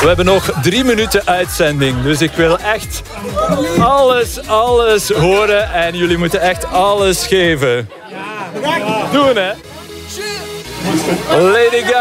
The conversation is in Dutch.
We hebben nog 3 minuten uitzending. Dus ik wil echt alles horen. En jullie moeten echt alles geven. Doen, hè? Lady Gaga.